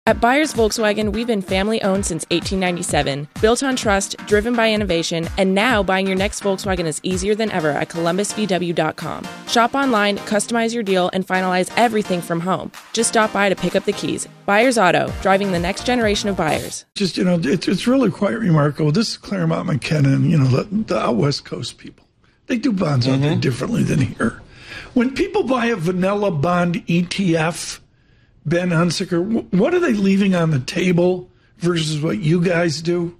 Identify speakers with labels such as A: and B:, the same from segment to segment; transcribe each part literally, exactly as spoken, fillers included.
A: At Byers Volkswagen, we've been family-owned since eighteen ninety-seven, built on trust, driven by innovation, and now buying your next Volkswagen is easier than ever at columbus v w dot com. Shop online, customize your deal, and finalize everything from home. Just stop by to pick up the keys. Byers Auto, driving the next generation of buyers.
B: Just, you know, it's, it's really quite remarkable. This is Claremont McKenna, you know, the, the out West Coast people. They do bonds mm-hmm. out there differently than here. When people buy a vanilla bond E T F, Ben Hunsaker, what are they leaving on the table versus what you guys do?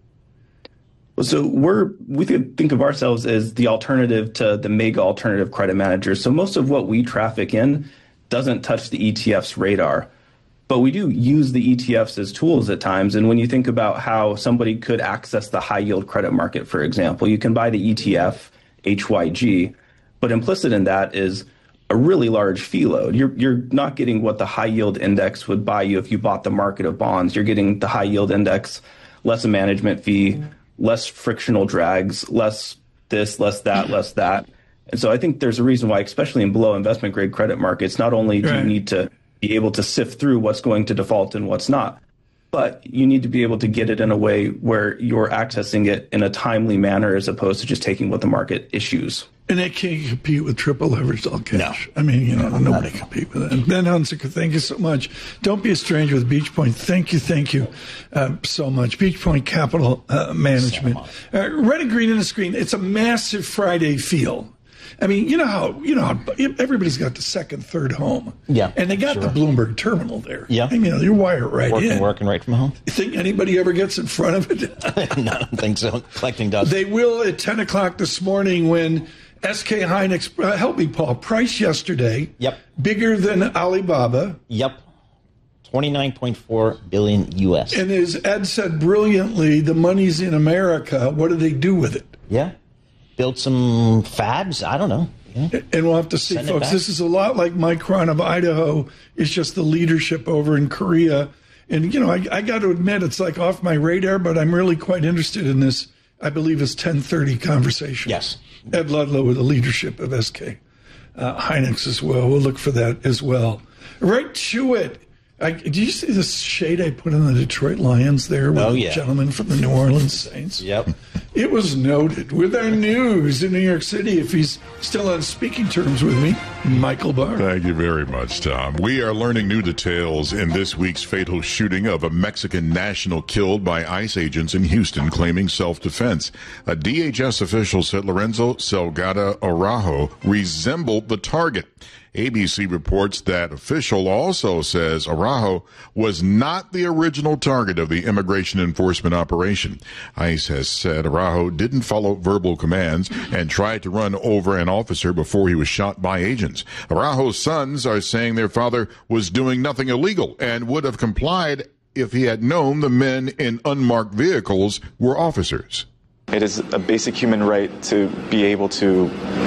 C: Well, so we're we think of ourselves as the alternative to the mega alternative credit managers. So most of what we traffic in doesn't touch the E T F's radar. But we do use the E T Fs as tools at times. And when you think about how somebody could access the high yield credit market, for example, you can buy the E T F, H Y G, but implicit in that is a really large fee load. You're you're not getting what the high yield index would buy you if you bought the market of bonds. You're getting the high yield index, less a management fee, mm-hmm. less frictional drags, less this, less that, less that. And so I think there's a reason why, especially in below investment grade credit markets, not only do right. you need to be able to sift through what's going to default and what's not, but you need to be able to get it in a way where you're accessing it in a timely manner as opposed to just taking what the market issues.
B: And they can't compete with triple leveraged all cash.
C: No.
B: I mean, you know, no, nobody can compete with that. Ben Hunsaker, thank you so much. Don't be a stranger with Beach Point. Thank you, thank you uh, so much. Beach Point Capital uh, Management. So uh, red and green in the screen. It's a massive Friday feel. I mean, you know how you know how everybody's got the second, third home.
D: Yeah,
B: and they got
D: sure.
B: the Bloomberg terminal there.
D: Yeah,
B: I mean, you know, you wire it right
D: working,
B: in.
D: Working right from home.
B: You think anybody ever gets in front of it?
D: No, I don't think so. Collecting dust.
B: They will at ten o'clock this morning when S K Hynix, uh, help me, Paul, price yesterday.
D: Yep.
B: Bigger than Alibaba.
D: Yep. twenty-nine point four billion U S.
B: And as Ed said brilliantly, the money's in America. What do they do with it?
D: Yeah. Build some fabs. I don't know. Yeah.
B: And we'll have to see,
D: Send
B: folks. This is a lot like Micron of Idaho. It's just the leadership over in Korea. And, you know, I, I got to admit, it's like off my radar, but I'm really quite interested in this, I believe it's ten thirty conversation.
D: Yes.
B: Ed Ludlow with the leadership of S K uh, Hynix as well. We'll look for that as well. Right to it. I, did you see the shade I put on the Detroit Lions there with
D: oh, yeah.
B: the gentleman from the New Orleans Saints?
D: Yep.
B: It was noted with our news in New York City, if he's still on speaking terms with me, Michael Barr.
E: Thank you very much, Tom. We are learning new details in this week's fatal shooting of a Mexican national killed by ICE agents in Houston claiming self-defense. A D H S official said Lorenzo Salgado Araujo resembled the target. A B C reports that official also says Araujo was not the original target of the immigration enforcement operation. ICE has said Araujo didn't follow verbal commands and tried to run over an officer before he was shot by agents. Araujo's sons are saying their father was doing nothing illegal and would have complied if he had known the men in unmarked vehicles were officers.
F: It is a basic human right to be able to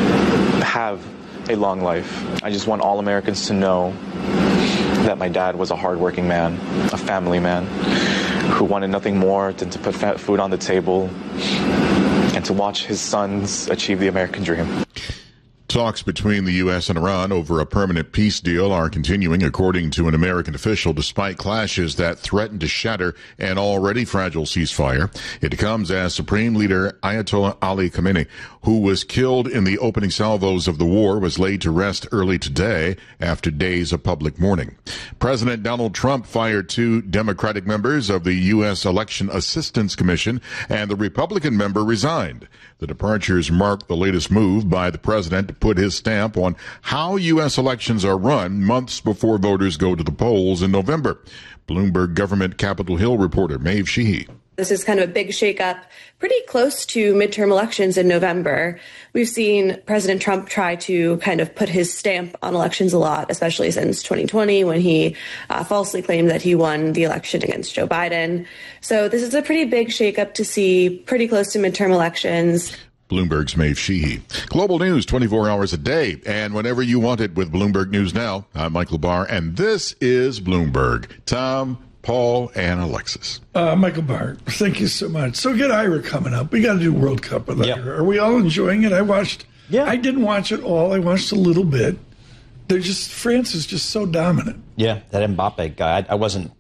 F: have a long life. I just want all Americans to know that my dad was a hardworking man, a family man, who wanted nothing more than to put food on the table and to watch his sons achieve the American dream.
E: Talks between the U S and Iran over a permanent peace deal are continuing, according to an American official, despite clashes that threaten to shatter an already fragile ceasefire. It comes as Supreme Leader Ayatollah Ali Khamenei, who was killed in the opening salvos of the war, was laid to rest early today after days of public mourning. President Donald Trump fired two Democratic members of the U S Election Assistance Commission, and the Republican member resigned. The departures mark the latest move by the president to put his stamp on how U S elections are run months before voters go to the polls in November. Bloomberg government Capitol Hill reporter Maeve Sheehy.
G: This is kind of a big shakeup, pretty close to midterm elections in November. We've seen President Trump try to kind of put his stamp on elections a lot, especially since twenty twenty, when he uh, falsely claimed that he won the election against Joe Biden. So this is a pretty big shakeup to see pretty close to midterm elections.
E: Bloomberg's Maeve Sheehy. Global news twenty-four hours a day and whenever you want it with Bloomberg News Now. I'm Michael Barr, and this is Bloomberg. Tom, Paul, and Alexis.
B: Uh, Michael Barr, thank you so much. So get Ira coming up. We got to do World Cup with
D: yep.
B: Ira. Are we all enjoying it? I watched. Yeah. I didn't watch it all. I watched a little bit. They're just France is just so dominant.
D: Yeah, that Mbappe guy. I, I wasn't